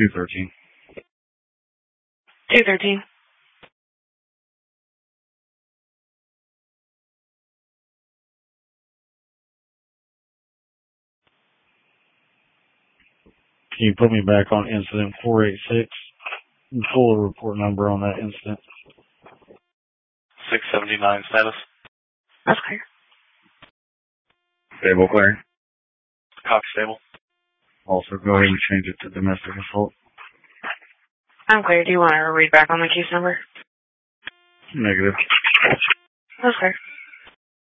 213. 213. Can you put me back on incident 486 and pull a report number on that incident? 679 status. That's clear. Stable clear. Copy stable. Also, go ahead and change it to domestic assault. I'm clear. Do you want to read back on the case number? Negative. That's clear.